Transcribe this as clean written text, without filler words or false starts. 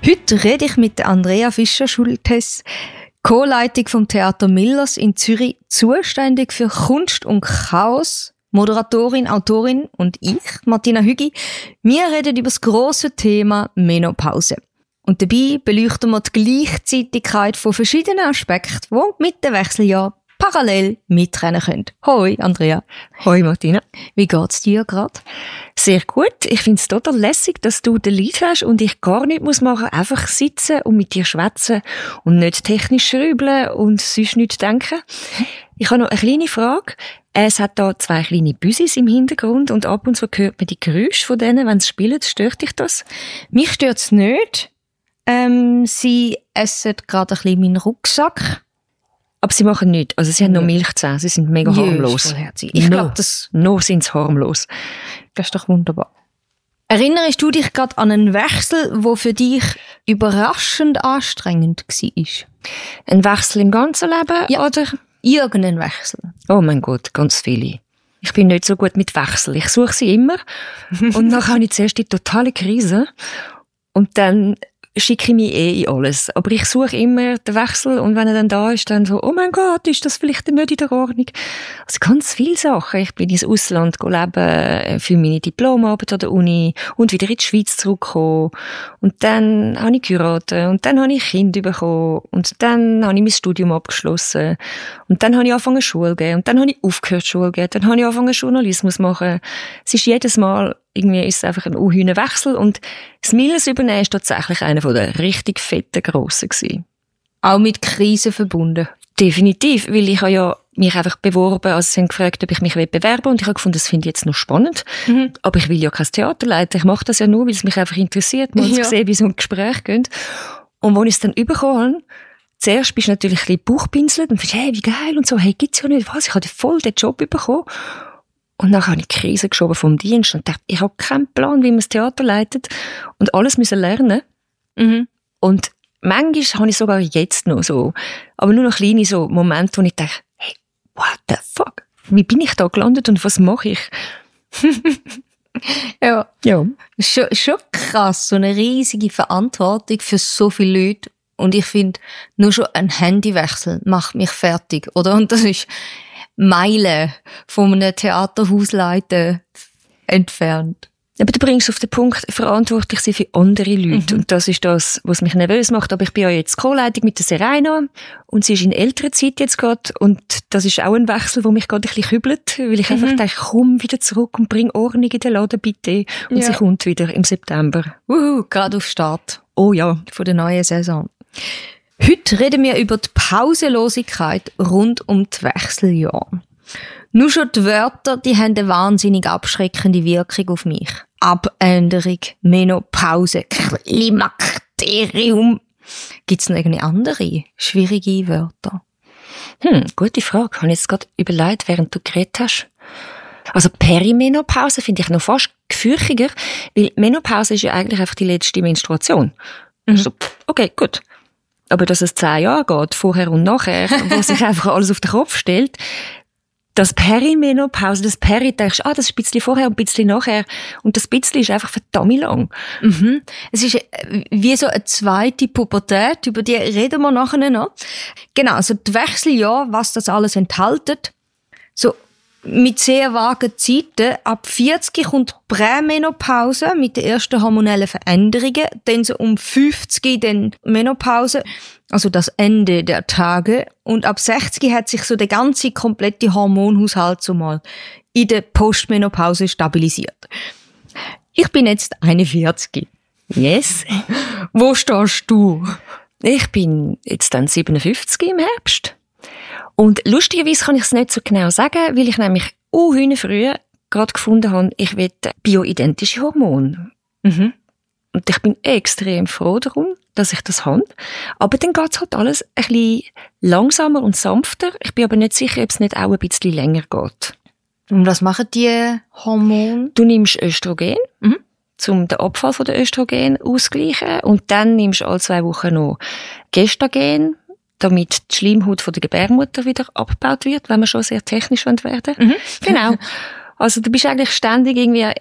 Heute rede ich mit Andrea Fischer-Schultes, Co-Leitung vom Theater Millers in Zürich, zuständig für Kunst und Chaos, Moderatorin, Autorin und ich, Martina Hügi. Wir reden über das grosse Thema Menopause. Und dabei beleuchten wir die Gleichzeitigkeit von verschiedenen Aspekten, die mit dem Wechseljahr parallel mitrennen können. Hoi, Andrea. Hoi, Martina. Wie geht's dir gerade? Sehr gut. Ich find's total lässig, dass du den Lead hast und ich gar nichts machen muss. Einfach sitzen und mit dir schwätzen und nicht technisch schrübeln und sonst nichts denken. Ich habe noch eine kleine Frage. Es hat da 2 kleine Büsis im Hintergrund und ab und zu hört man die Geräusche von denen, wenn sie spielen. Stört dich das? Mich stört's nicht. Sie essen gerade ein bisschen meinen Rucksack. Aber sie machen nichts. Also sie haben noch Milchzähne. Sie sind mega harmlos. Ich glaube, das... Noch sind sie harmlos. Das ist doch wunderbar. Erinnerst du dich gerade an einen Wechsel, der für dich überraschend anstrengend war? Ein Wechsel im ganzen Leben? Ja, oder? Irgendein Wechsel. Oh mein Gott, ganz viele. Ich bin nicht so gut mit Wechsel. Ich suche sie immer. Und dann habe ich zuerst die totale Krise. Und dann schicke ich mich in alles. Aber ich suche immer den Wechsel und wenn er dann da ist, dann so, oh mein Gott, ist das vielleicht nicht in der Ordnung? Also ganz viele Sachen. Ich bin ins Ausland leben für meine Diplomarbeit an der Uni und wieder in die Schweiz zurückgekommen. Und dann habe ich geheiratet und dann habe ich Kinder bekommen und dann habe ich mein Studium abgeschlossen und dann habe ich angefangen Schule zu gehen und dann habe ich aufgehört Schule zu gehen, dann habe ich angefangen Journalismus zu machen. Es ist jedes Mal irgendwie ist es einfach ein unheuer Wechsel und das Millers übernehmen ist tatsächlich einer von der richtig fetten Grossen gewesen. Auch mit Krisen verbunden? Definitiv, weil ich habe ja mich einfach beworben, also sie haben gefragt, ob ich mich bewerben will und ich habe gefunden, das finde ich jetzt noch spannend, aber ich will ja kein Theater leiten, ich mache das ja nur, weil es mich einfach interessiert, mal zu sehen, wie so ein Gespräch geht. Und als ich es dann bekommen habe, zuerst bist du natürlich ein bisschen bauchpinselt und findest, hey, wie geil und so, hey, gibt's ja nicht, was, ich habe voll den Job bekommen. Und dann habe ich die Krise geschoben vom Dienst und dachte, ich habe keinen Plan, wie man das Theater leitet und alles müssen lernen. Und manchmal habe ich sogar jetzt noch so, aber nur noch kleine so Momente, wo ich denke, hey, what the fuck? Wie bin ich da gelandet und was mache ich? Ja. Schon krass, so eine riesige Verantwortung für so viele Leute. Und ich finde, nur schon ein Handywechsel macht mich fertig, oder? Und das ist Meilen von einem Theaterhausleiter entfernt. Aber du bringst auf den Punkt, verantwortlich sein für andere Leute. Und das ist das, was mich nervös macht. Aber ich bin ja jetzt Co-Leitung mit der Serena. Und sie ist in älterer Zeit jetzt gerade. Und das ist auch ein Wechsel, der mich gerade ein bisschen kübelt. Weil ich einfach denke, komm wieder zurück und bring Ordnung in den Laden, bitte. Und sie kommt wieder im September. Gerade auf Start. Oh ja. Von der neuen Saison. Heute reden wir über die Pausenlosigkeit rund um die Wechseljahre. Nur schon die Wörter, die haben eine wahnsinnig abschreckende Wirkung auf mich. Abänderung, Menopause, Klimakterium. Gibt es noch irgendwie andere schwierige Wörter? Gute Frage. Ich habe jetzt gerade überlegt, während du geredet hast. Also Perimenopause finde ich noch fast gefürchiger, weil Menopause ist ja eigentlich einfach die letzte Menstruation. So, okay, gut. Aber dass es 10 Jahre geht, vorher und nachher, wo sich einfach alles auf den Kopf stellt, das Perimenopause, das Peri, denkst du, das ist ein bisschen vorher und ein bisschen nachher. Und das bisschen ist einfach verdammt lang. Es ist wie so eine zweite Pubertät, über die reden wir nachher noch. Genau, also die Wechseljahre, was das alles enthält. So, mit sehr vagen Zeiten. Ab 40 kommt Prämenopause mit den ersten hormonellen Veränderungen. Dann so um 50 dann Menopause, also das Ende der Tage. Und ab 60 hat sich so der ganze komplette Hormonhaushalt so mal in der Postmenopause stabilisiert. Ich bin jetzt 41. Yes. Wo stehst du? Ich bin jetzt dann 57 im Herbst. Und lustigerweise kann ich es nicht so genau sagen, weil ich nämlich früher gerade gefunden habe, ich will bioidentische Hormone. Und ich bin extrem froh darum, dass ich das habe. Aber dann geht es halt alles ein bisschen langsamer und sanfter. Ich bin aber nicht sicher, ob es nicht auch ein bisschen länger geht. Und was machen die Hormone? Du nimmst Östrogen, um den Abfall von der Östrogen auszugleichen. Und dann nimmst du alle 2 Wochen noch Gestagen, damit die Schleimhaut von der Gebärmutter wieder abgebaut wird, wenn wir schon sehr technisch werden wollen. Genau. Also du bist eigentlich ständig irgendwie